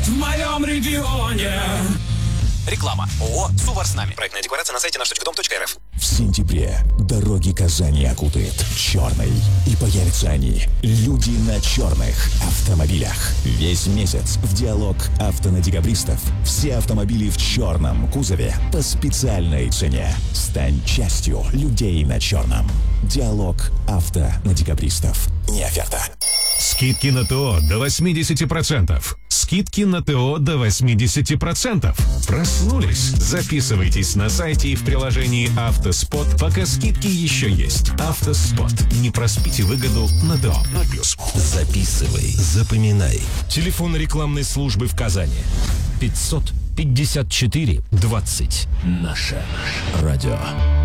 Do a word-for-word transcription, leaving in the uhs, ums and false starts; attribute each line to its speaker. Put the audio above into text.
Speaker 1: в моем регионе.
Speaker 2: Реклама. ООО «Сувар с нами». Проектная декларация на сайте наш точка дом точка эр эф.
Speaker 3: В сентябре дороги Казани окутает черный. И появятся они, люди на черных автомобилях. Весь месяц в диалог авто на декабристов. Все автомобили в черном кузове по специальной цене. Стань частью людей на черном. Диалог авто на декабристов. Не оферта.
Speaker 4: Скидки на ТО до восемьдесят процентов. Скидки на ТО до восемьдесят процентов. Проснулись? Записывайтесь на сайте и в приложении «Автоспот», пока скидки еще есть. «Автоспот». Не проспите выгоду на ТО. ноль плюс.
Speaker 5: Записывай, запоминай. Телефон рекламной службы в Казани. пятьсот пятьдесят четыре двадцать. Наше радио.